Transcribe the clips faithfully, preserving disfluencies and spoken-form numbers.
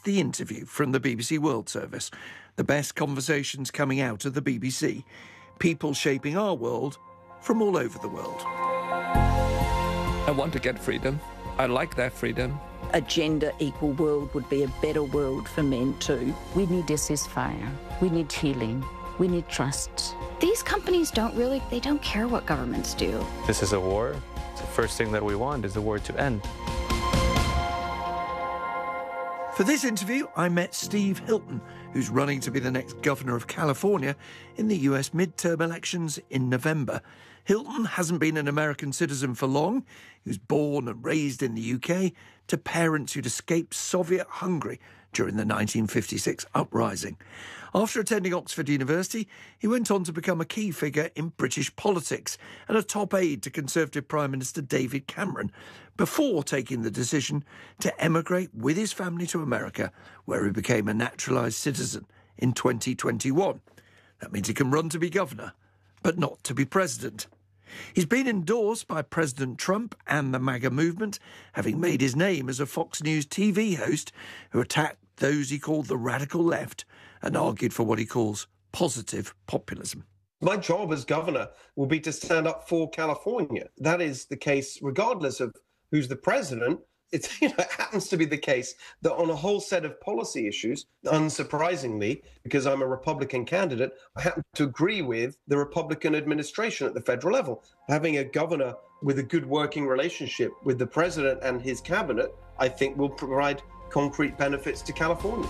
The Interview from the B B C World Service. The best conversations coming out of the B B C. People shaping our world from all over the world. I want to get freedom. I like that freedom. A gender-equal world would be a better world for men too. We need a ceasefire. We need healing. We need trust. These companies don't really, they don't care what governments do. This is a war. The first thing that we want is the war to end. For this interview, I met Steve Hilton, who's running to be the next governor of California in the U S midterm elections in November. Hilton hasn't been an American citizen for long. He was born and raised in the U K to parents who'd escaped Soviet Hungary during the nineteen fifty-six uprising. After attending Oxford University, he went on to become a key figure in British politics and a top aide to Conservative Prime Minister David Cameron, before taking the decision to emigrate with his family to America, where he became a naturalised citizen in twenty twenty-one. That means he can run to be governor, but not to be president. He's been endorsed by President Trump and the MAGA movement, having made his name as a Fox News T V host who attacked those he called the radical left and argued for what he calls positive populism. My job as governor will be to stand up for California. That is the case regardless of who's the president. It's, you know, it happens to be the case that on a whole set of policy issues, unsurprisingly, because I'm a Republican candidate, I happen to agree with the Republican administration at the federal level. Having a governor with a good working relationship with the president and his cabinet, I think will provide concrete benefits to California.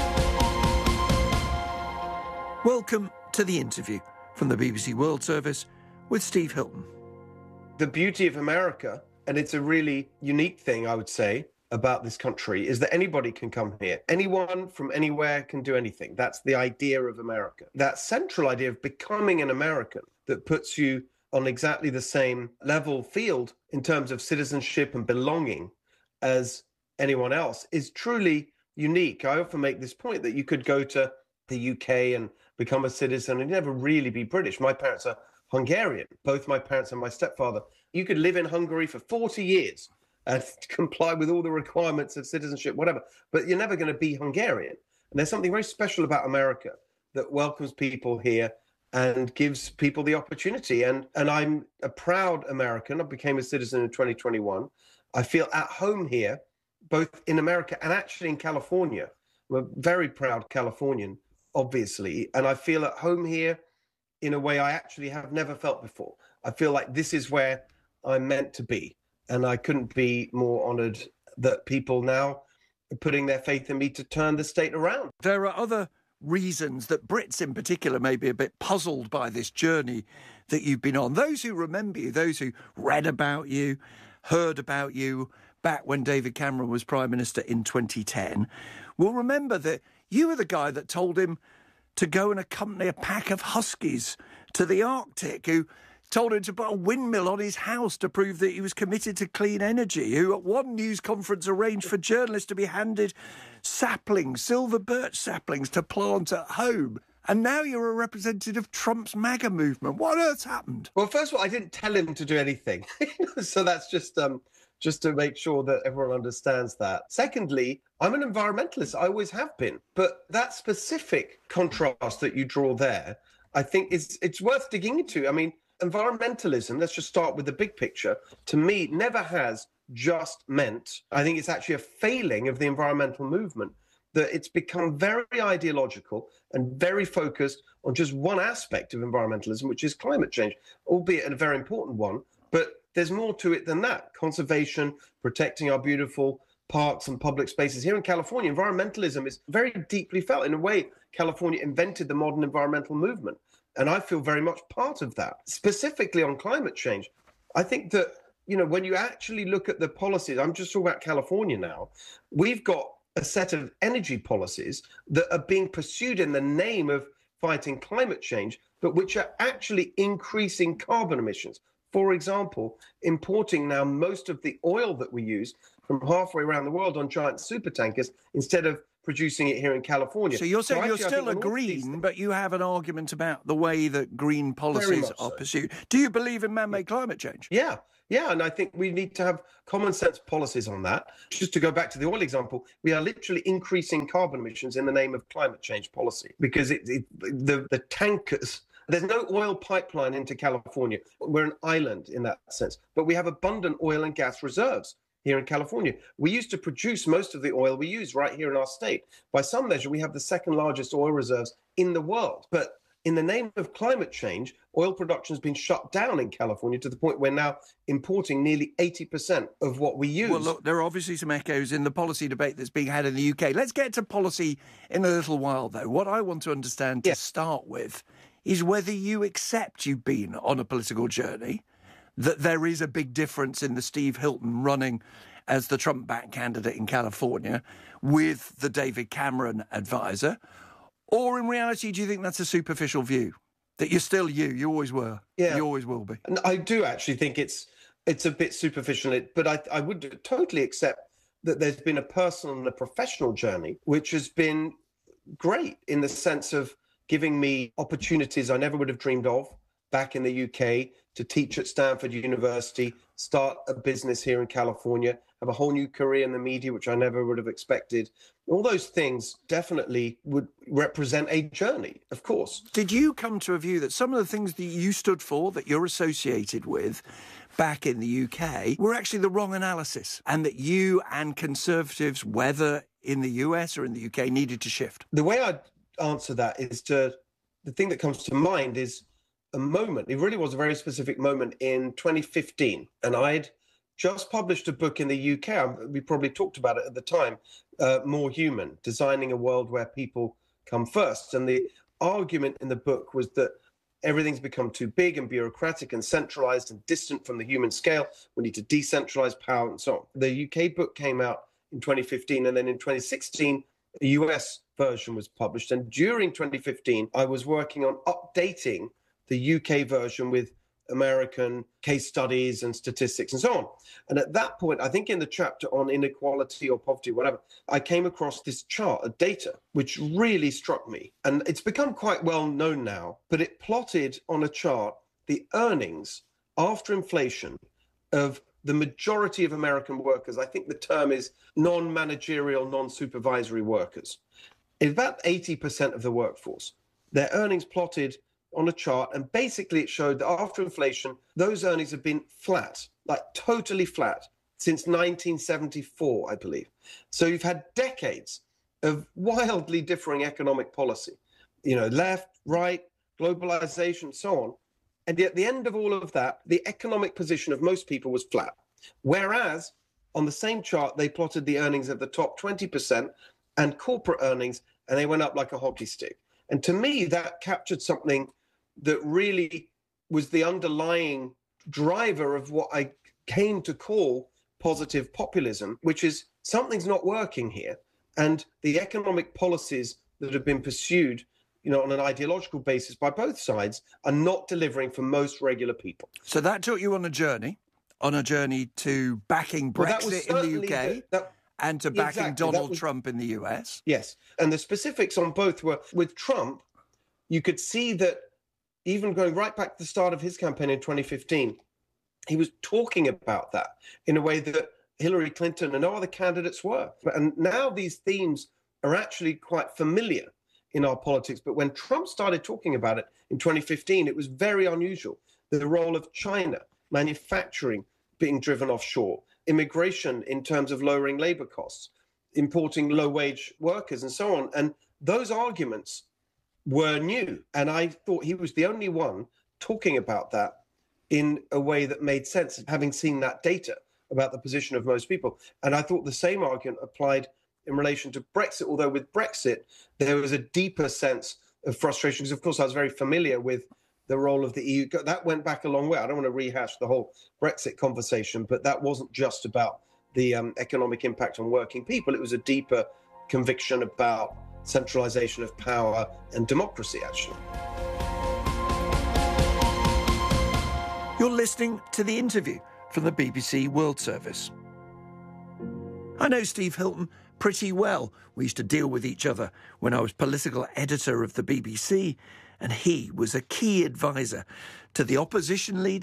Welcome to The Interview from the B B C World Service with Steve Hilton. The beauty of America, and it's a really unique thing, I would say, about this country, is that anybody can come here. Anyone from anywhere can do anything. That's the idea of America. That central idea of becoming an American that puts you on exactly the same level field in terms of citizenship and belonging as anyone else is truly unique. I often make this point that you could go to the U K and become a citizen and never really be British. My parents are Hungarian, both my parents and my stepfather. You could live in Hungary for forty years and comply with all the requirements of citizenship, whatever, but you're never going to be Hungarian. And there's something very special about America that welcomes people here and gives people the opportunity. And, and I'm a proud American. I became a citizen in twenty twenty-one. I feel at home here, both in America and actually in California. I'm a very proud Californian, obviously, and I feel at home here in a way I actually have never felt before. I feel like this is where I'm meant to be, and I couldn't be more honoured that people now are putting their faith in me to turn the state around. There are other reasons that Brits in particular may be a bit puzzled by this journey that you've been on. Those who remember you, those who read about you, heard about you back when David Cameron was Prime Minister in twenty ten, will remember that you were the guy that told him to go and accompany a pack of huskies to the Arctic, who told him to put a windmill on his house to prove that he was committed to clean energy, who at one news conference arranged for journalists to be handed saplings, silver birch saplings to plant at home. And now you're a representative of Trump's MAGA movement. What on earth's happened? Well, first of all, I didn't tell him to do anything. So that's just um, just to make sure that everyone understands that. Secondly, I'm an environmentalist. I always have been. But that specific contrast that you draw there, I think is it's worth digging into. I mean, environmentalism, let's just start with the big picture, to me never has just meant, I think it's actually a failing of the environmental movement, that it's become very ideological and very focused on just one aspect of environmentalism, which is climate change, albeit a very important one. But there's more to it than that. Conservation, protecting our beautiful parks and public spaces. Here in California, environmentalism is very deeply felt. In a way, California invented the modern environmental movement. And I feel very much part of that. Specifically on climate change, I think that, you know, when you actually look at the policies, I'm just talking about California now, we've got a set of energy policies that are being pursued in the name of fighting climate change, but which are actually increasing carbon emissions. For example, importing now most of the oil that we use from halfway around the world on giant supertankers instead of producing it here in California. So you're saying so you're actually, still a green, but you have an argument about the way that green policies are so. pursued. Do you believe in man-made climate change? Yeah. Yeah, and I think we need to have common sense policies on that. Just to go back to the oil example, we are literally increasing carbon emissions in the name of climate change policy because it, it, the, the tankers, there's no oil pipeline into California. We're an island in that sense, but we have abundant oil and gas reserves here in California. We used to produce most of the oil we use right here in our state. By some measure, we have the second largest oil reserves in the world. But in the name of climate change, oil production has been shut down in California to the point we're now importing nearly eighty percent of what we use. Well, look, there are obviously some echoes in the policy debate that's being had in the U K. Let's get to policy in a little while, though. What I want to understand to yeah. start with is whether you accept you've been on a political journey, that there is a big difference in the Steve Hilton running as the Trump-backed candidate in California with the David Cameron advisor, or in reality, do you think that's a superficial view? That you're still you, you always were, yeah. you always will be? And I do actually think it's it's a bit superficial, but I, I would totally accept that there's been a personal and a professional journey, which has been great in the sense of giving me opportunities I never would have dreamed of back in the U K, to teach at Stanford University, start a business here in California, have a whole new career in the media, which I never would have expected. All those things definitely would represent a journey, of course. Did you come to a view that some of the things that you stood for, that you're associated with back in the U K, were actually the wrong analysis, and that you and Conservatives, whether in the U S or in the U K, needed to shift? The way I'd answer that is to, the thing that comes to mind is a moment. It really was a very specific moment in twenty fifteen. And I'd just published a book in the U K. We probably talked about it at the time, uh, More Human, Designing a World Where People Come First. And the argument in the book was that everything's become too big and bureaucratic and centralized and distant from the human scale. We need to decentralize power and so on. The U K book came out in twenty fifteen, and then in twenty sixteen, a U S version was published. And during twenty fifteen, I was working on updating the U K version with American case studies and statistics and so on. And at that point, I think in the chapter on inequality or poverty, whatever, I came across this chart of data, which really struck me. And it's become quite well known now, but it plotted on a chart the earnings after inflation of the majority of American workers. I think the term is non-managerial, non-supervisory workers. It's about eighty percent of the workforce. Their earnings plotted on a chart, and basically it showed that after inflation, those earnings have been flat, like totally flat, since nineteen seventy-four, I believe. So you've had decades of wildly differing economic policy, you know, left, right, globalization, so on. And at the end of all of that, the economic position of most people was flat. Whereas on the same chart, they plotted the earnings of the top twenty percent and corporate earnings, and they went up like a hockey stick. And to me, that captured something that really was the underlying driver of what I came to call positive populism, which is something's not working here. And the economic policies that have been pursued, you know, on an ideological basis by both sides are not delivering for most regular people. So that took you on a journey, on a journey to backing Brexit well, in the U K the, that, and to backing exactly, Donald was, Trump in the U S. Yes. And the specifics on both were, with Trump, you could see that even going right back to the start of his campaign in twenty fifteen, he was talking about that in a way that Hillary Clinton and no other candidates were. And now these themes are actually quite familiar in our politics. But when Trump started talking about it in twenty fifteen, it was very unusual. The role of China, manufacturing being driven offshore, immigration in terms of lowering labor costs, importing low-wage workers and so on. And those arguments were new. And I thought he was the only one talking about that in a way that made sense, having seen that data about the position of most people. And I thought the same argument applied in relation to Brexit, although with Brexit, there was a deeper sense of frustration, because of course I was very familiar with the role of the E U. That went back a long way. I don't want to rehash the whole Brexit conversation, but that wasn't just about the um, economic impact on working people. It was a deeper conviction about centralization of power and democracy, actually. You're listening to The Interview from the B B C World Service. I know Steve Hilton pretty well. We used to deal with each other when I was political editor of the B B C, and he was a key advisor to the opposition leader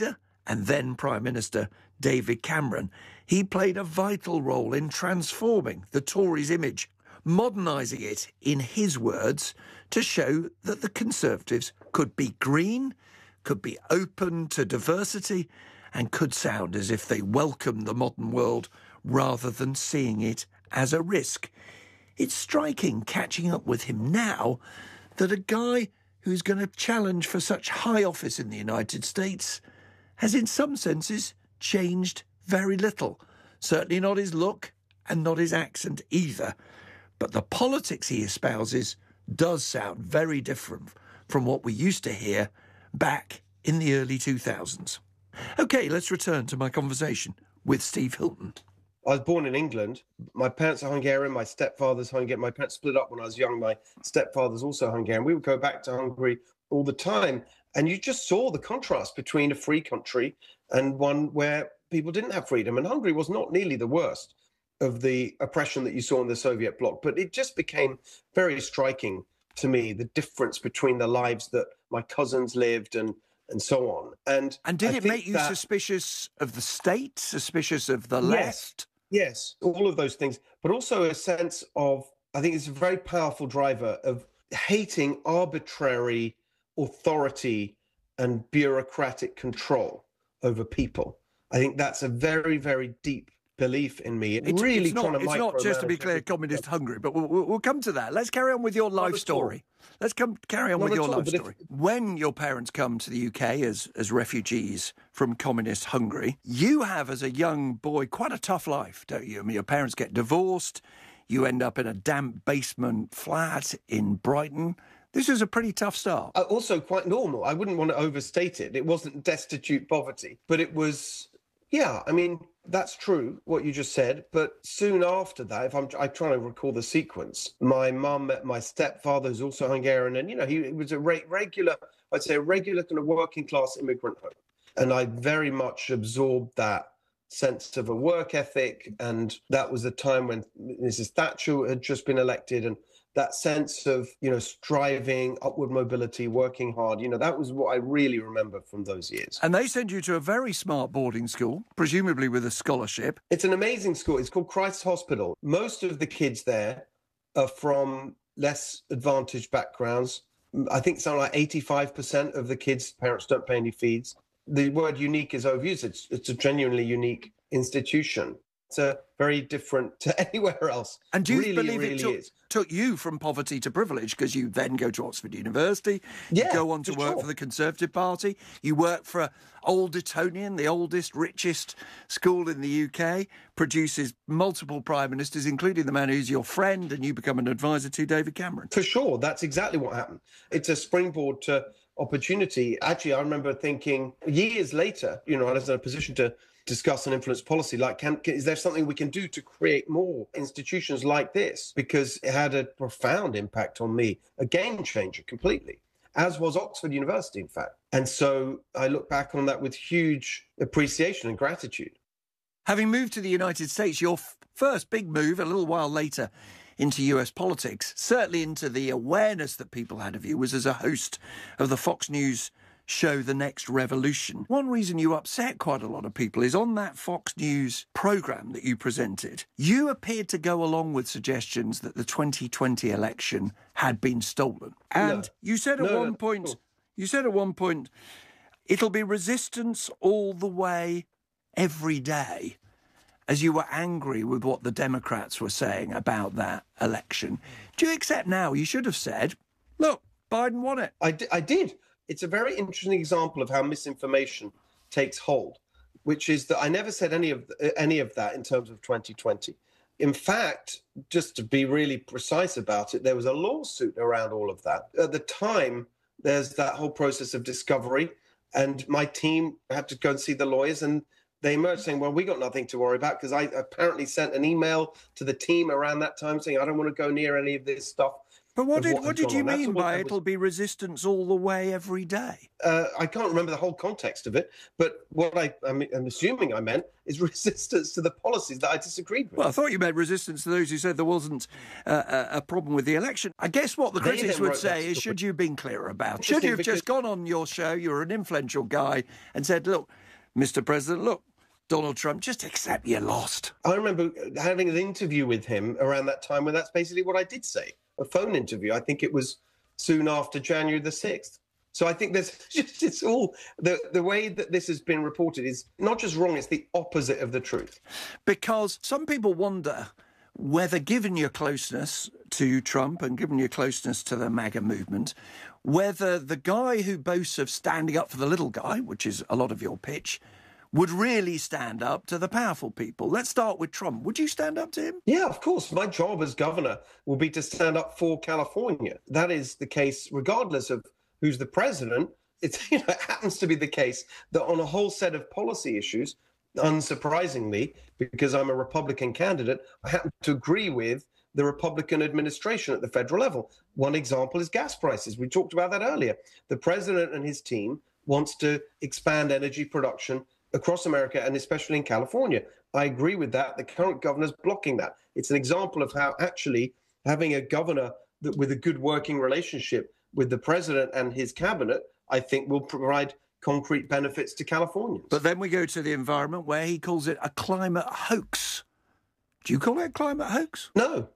and then Prime Minister David Cameron, he played a vital role in transforming the Tories' image, modernising it, in his words, to show that the Conservatives could be green, could be open to diversity, and could sound as if they welcomed the modern world rather than seeing it as a risk. It's striking, catching up with him now, that a guy who's going to challenge for such high office in the United States has in some senses changed very little. Certainly not his look and not his accent either. But the politics he espouses does sound very different from what we used to hear back in the early two thousands. OK, let's return to my conversation with Steve Hilton. I was born in England. My parents are Hungarian. My stepfather's Hungarian. My parents split up when I was young. My stepfather's also Hungarian. We would go back to Hungary all the time. And you just saw the contrast between a free country and one where people didn't have freedom. And Hungary was not nearly the worst of the oppression that you saw in the Soviet bloc. But it just became very striking to me, the difference between the lives that my cousins lived and and so on. And and did I it think make you that, suspicious of the state, suspicious of the yes, left? Yes, all of those things, but also a sense of, I think it's a very powerful driver of hating arbitrary authority and bureaucratic control over people. I think that's a very, very deep belief in me. It It's, really it's not, trying to it's not just to be micromanage clear, everything. communist Hungary, but we'll, we'll, we'll come to that. Let's carry on with your life at all. story. Let's come carry on Not with at your all, life but if- story. When your parents come to the U K as, as refugees from communist Hungary, you have, as a young boy, quite a tough life, don't you? I mean, your parents get divorced, you end up in a damp basement flat in Brighton. This is a pretty tough start. Uh, also quite normal. I wouldn't want to overstate it. It wasn't destitute poverty, but it was, yeah, I mean, that's true, what you just said. But soon after that, if I'm, I'm trying to recall the sequence, my mum met my stepfather, who's also Hungarian. And, you know, he, he was a re- regular, I'd say a regular kind of working class immigrant home. And I very much absorbed that sense of a work ethic. And that was the time when Missus Thatcher had just been elected. And that sense of, you know, striving, upward mobility, working hard, you know, that was what I really remember from those years. And they send you to a very smart boarding school, presumably with a scholarship. It's an amazing school. It's called Christ's Hospital. Most of the kids there are from less advantaged backgrounds. I think something like eighty-five percent of the kids' parents don't pay any fees. The word unique is overused. It's, it's a genuinely unique institution. It's a very different to anywhere else. And do you really, believe really it took, is. took you from poverty to privilege, because you then go to Oxford University, Yeah, you go on to for work sure. for the Conservative Party, you work for Old Etonian, the oldest, richest school in the U K, produces multiple prime ministers, including the man who's your friend, and you become an advisor to, David Cameron. For sure, that's exactly what happened. It's a springboard to opportunity. Actually, I remember thinking years later, you know, I was in a position to discuss and influence policy, like, can, can, is there something we can do to create more institutions like this? Because it had a profound impact on me, a game changer completely, as was Oxford University, in fact. And so I look back on that with huge appreciation and gratitude. Having moved to the United States, your f- first big move a little while later into U S politics, certainly into the awareness that people had of you, was as a host of the Fox News show The Next Revolution. One reason you upset quite a lot of people is on that Fox News programme that you presented, you appeared to go along with suggestions that the twenty twenty election had been stolen. And No. you said at No, one no, point, no. you said at one point, it'll be resistance all the way, every day, as you were angry with what the Democrats were saying about that election. Do you accept now? You should have said, look, Biden won it. I, di- I did. It's a very interesting example of how misinformation takes hold, which is that I never said any of th- any of that in terms of twenty twenty. In fact, just to be really precise about it, there was a lawsuit around all of that. At the time, there's that whole process of discovery, and my team had to go and see the lawyers, and they emerged saying, well, we got nothing to worry about, because I apparently sent an email to the team around that time saying, I don't want to go near any of this stuff. But what of did what what had did gone you on. That's mean what by I was- it'll be resistance all the way every day? Uh, I can't remember the whole context of it, but what I, I'm, I'm assuming I meant is resistance to the policies that I disagreed with. Well, I thought you meant resistance to those who said there wasn't uh, a, a problem with the election. I guess what the They critics then would wrote that say is, story. should you have been clearer about it? Should Interesting, you have just because- gone on your show, you're an influential guy, and said, look, Mister President, look, Donald Trump, just accept you lost. I remember having an interview with him around that time when that's basically what I did say, a phone interview. I think it was soon after January the sixth. So I think there's just, it's all, the, the way that this has been reported is not just wrong, it's the opposite of the truth. Because some people wonder whether, given your closeness to Trump and given your closeness to the MAGA movement, whether the guy who boasts of standing up for the little guy, which is a lot of your pitch, would really stand up to the powerful people. Let's start with Trump. Would you stand up to him? Yeah, of course. My job as governor will be to stand up for California. That is the case regardless of who's the president. It's, you know, it happens to be the case that on a whole set of policy issues, unsurprisingly, because I'm a Republican candidate, I happen to agree with the Republican administration at the federal level. One example is gas prices. We talked about that earlier. The president and his team wants to expand energy production across America and especially in California. I agree with that. The current governor's blocking that. It's an example of how actually having a governor that, with a good working relationship with the president and his cabinet, I think will provide concrete benefits to Californians. But then we go to the environment where he calls it a climate hoax. Do you call it a climate hoax? No.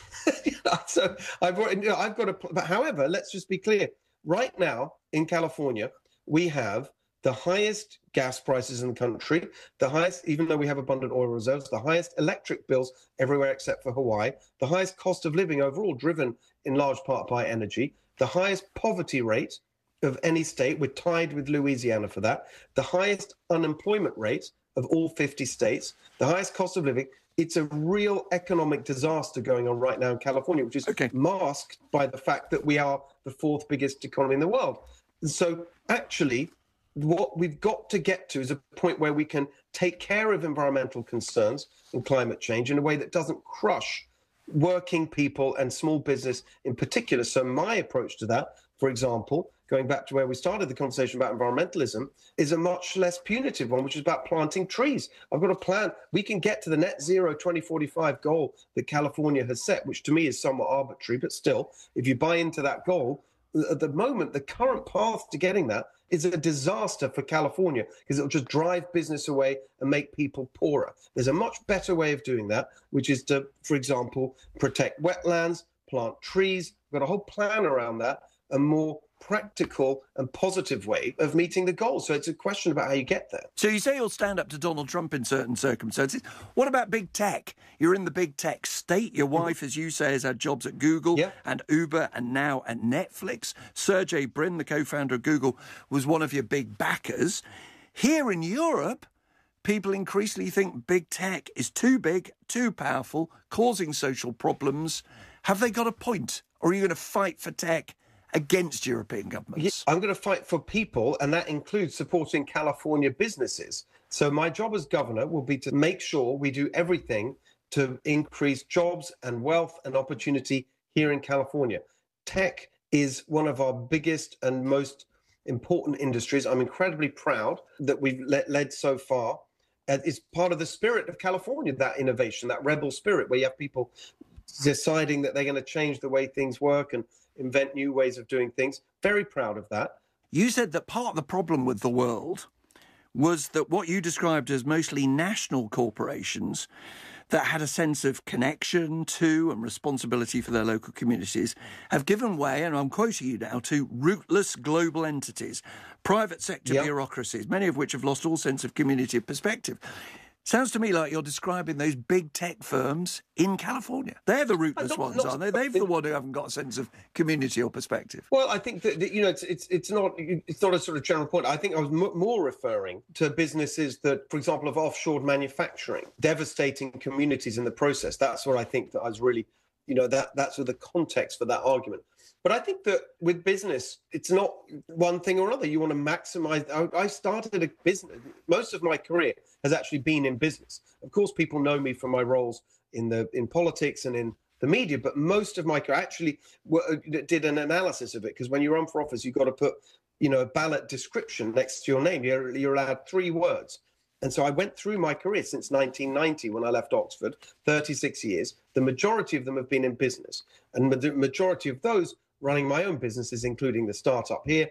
So I've, you know, I've got a... But however, let's just be clear. Right now in California, we have the highest gas prices in the country, the highest, even though we have abundant oil reserves, the highest electric bills everywhere except for Hawaii, the highest cost of living overall, driven in large part by energy, the highest poverty rate of any state. We're tied with Louisiana for that. The highest unemployment rate of all fifty states, the highest cost of living. It's a real economic disaster going on right now in California, which is okay. masked by the fact that we are the fourth biggest economy in the world. And so actually, what we've got to get to is a point where we can take care of environmental concerns and climate change in a way that doesn't crush working people and small business in particular. So my approach to that, for example, going back to where we started the conversation about environmentalism, is a much less punitive one, which is about planting trees. I've got a plan. We can get to the net zero twenty forty-five goal that California has set, which to me is somewhat arbitrary, but still, if you buy into that goal, at the moment, the current path to getting that is a disaster for California because it'll just drive business away and make people poorer. There's a much better way of doing that, which is to, for example, protect wetlands, plant trees. We've got a whole plan around that, a more practical and positive way of meeting the goals. So it's a question about how you get there. So you say you'll stand up to Donald Trump in certain circumstances. What about big tech? You're in the big tech state. Your wife, as you say, has had jobs at Google yeah. and Uber and now at Netflix. Sergey Brin, the co-founder of Google, was one of your big backers. Here in Europe, people increasingly think big tech is too big, too powerful, causing social problems. Have they got a point? Or are you going to fight for tech against European governments? I'm going to fight for people, and that includes supporting California businesses. So my job as governor will be to make sure we do everything to increase jobs and wealth and opportunity here in California. Tech is one of our biggest and most important industries. I'm incredibly proud that we've le- led so far. Uh, it's part of the spirit of California, that innovation, that rebel spirit, where you have people deciding that they're going to change the way things work and invent new ways of doing things. Very proud of that. You said that part of the problem with the world was that what you described as mostly national corporations that had a sense of connection to and responsibility for their local communities have given way, and I'm quoting you now, to rootless global entities, private sector yep. bureaucracies, many of which have lost all sense of community perspective. Sounds to me like you're describing those big tech firms in California. They're the rootless ones, not, aren't they? They're the ones who haven't got a sense of community or perspective. Well, I think that, that you know it's it's it's not it's not a sort of general point. I think I was m- more referring to businesses that, for example, have offshored manufacturing, devastating communities in the process. That's what I think that I was really, you know, that that's sort of the context for that argument. But I think that with business, it's not one thing or another. You want to maximize. I, I started a business. Most of my career has actually been in business. Of course, people know me from my roles in the in politics and in the media, but most of my career actually were, did an analysis of it. Because when you run for office, you've got to put, you know, a ballot description next to your name. You're, you're allowed three words. And so I went through my career since nineteen ninety when I left Oxford, thirty-six years. The majority of them have been in business. And the majority of those running my own businesses, including the startup here,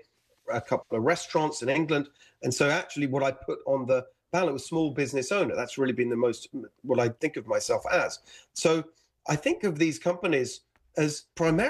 a couple of restaurants in England. And so actually what I put on the ballot was small business owner. That's really been the most, what I think of myself as. So I think of these companies as primarily